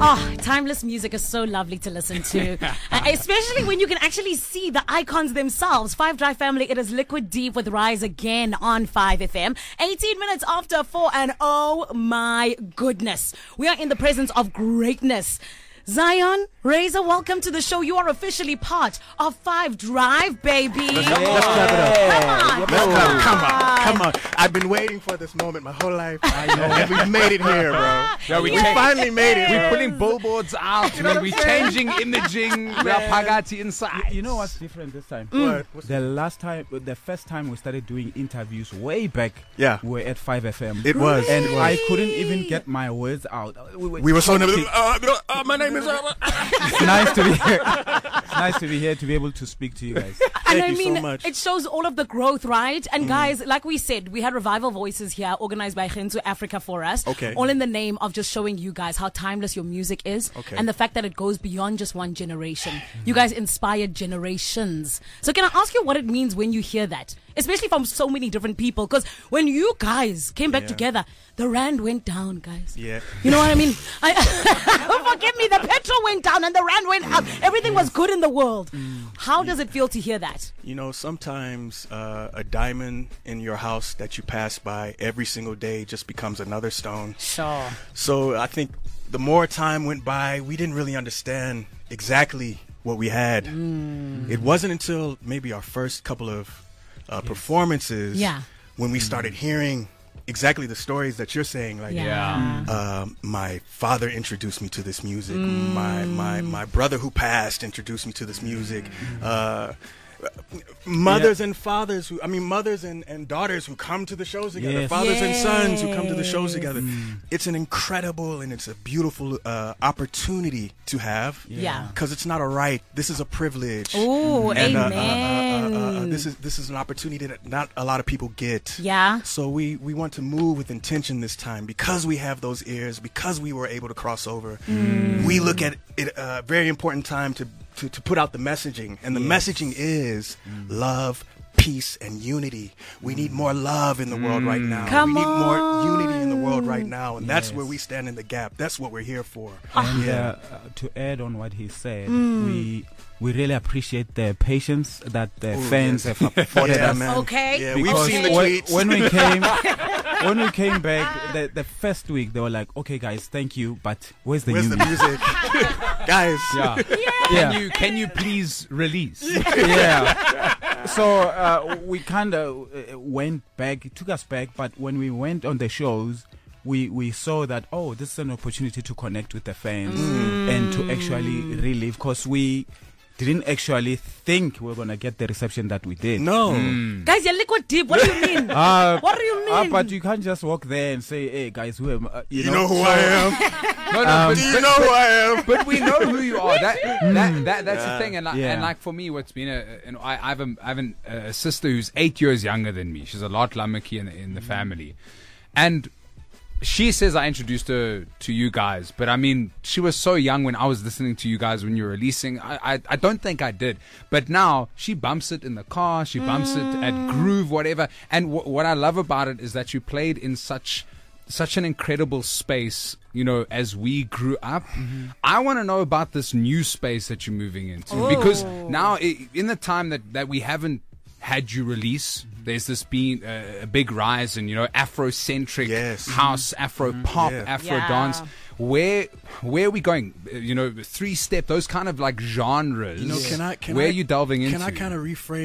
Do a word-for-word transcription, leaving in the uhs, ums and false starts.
Oh, timeless music is so lovely to listen to, uh, especially when you can actually see the icons themselves. Five Drive family, it is Liquid Deep with Rise Again on five F M. eighteen minutes after four, and oh my goodness, we are in the presence of greatness. Zion, Razor, welcome to the show. You are officially part of Five Drive, baby. Let's clap it up. Come on, Let's come clap. on. Come on, come on. I've been waiting for this moment my whole life. I know. And we've made it here, bro. Yeah, we we cha- finally made it. We're bro. putting billboards out. You know We're what I'm changing imaging. We are Pagati inside. You know what's different this time? What? What's The last time, the first time we started doing interviews way back, Yeah. we were at five F M. It was. And It was. I couldn't even get my words out. We were, We were so nervous. talking. Uh, uh, my name is. Uh, It's nice to be here. It's nice to be here to be able to speak to you guys. And Thank I you so mean, much. it shows all of the growth, right? And guys, like we said, we had Revival Voices here, organized by Gentu Africa for us. Okay. All in the name of just showing you guys how timeless your music is. Okay. And the fact that it goes beyond just one generation. You guys inspired generations. So can I ask you what it means when you hear that? Especially from so many different people. Because when you guys came back Yeah. together, the rand went down, guys. Yeah. You know what I mean? I, forgive me, the petrol went down and the rand went up. Everything was good in the world. How does it feel to hear that? You know, sometimes uh, a diamond in your house that you pass by every single day just becomes another stone. Sure. So I think the more time went by, we didn't really understand exactly what we had. It wasn't until maybe our first couple of uh, performances Yeah. when we started hearing exactly the stories that you're saying. Like, Yeah. um, my father introduced me to this music. My my my brother who passed introduced me to this music. Uh, mothers Yeah. and fathers who, I mean, mothers and, and daughters who come to the shows together. Yes. Fathers and sons who come to the shows Yes. together. It's an incredible and it's a beautiful uh, opportunity to have. Yeah. Because it's not a right. This is a privilege. Oh, And, uh, uh, uh, amen. uh, uh, uh, this is this is an opportunity that not a lot of people get. Yeah. So we, we want to move with intention this time because we have those ears, because we were able to cross over. We look at it a uh, very important time to, to, to put out the messaging. And the messaging is love, peace, and unity. We need more love in the world right now. Come we need more unity in the on. world right now. And that's Yes. where we stand in the gap. That's what we're here for. And Yeah. uh, uh, to add on what he said, we we really appreciate the patience that the Ooh, fans yes. have afforded Yeah, us. man. Okay. Yeah, we've Because seen the when, tweets. when we came, when we came back, the, the first week they were like, "Okay, guys, thank you, but where's the Where's new the music?" music? Guys. Yeah. Yeah. Can you can you please release? Yeah. So uh, we kind of uh, went back. It took us back, but when we went on the shows, we we saw that oh, this is an opportunity to connect with the fans and to actually relive, because we didn't actually think we were gonna get the reception that we did. No. Guys, you're Liquid Deep. What do you mean? Uh, What do you uh, mean? but you can't just walk there and say, "Hey, guys, who am I?" You, You know who I am? No, no, Um, but, Do you but- know who I am? but we know who you are. That that, that that's Yeah. the thing. And like, Yeah. and like for me, what's been a, and I, I have a, I have an, a sister who's eight years younger than me. She's a lot lamaki in the, in the family, and she says I introduced her to you guys. But I mean, she was so young when I was listening to you guys when you were releasing. I I, I don't think I did. But now she bumps it in the car. She bumps it at Groove, whatever. And w- what I love about it is that you played in such. Such an incredible space, you know, as we grew up. I want to know about this new space that you're moving into. Because now, i- in the time that, that we haven't had you release, there's this been uh, a big rise in, you know, Afrocentric Yes. house, Afro pop, Yeah. Afro Yeah. dance. Where where are we going? Uh, You know, three step, those kind of like genres. You know, can I can where I, are you delving into? Can I kind of reframe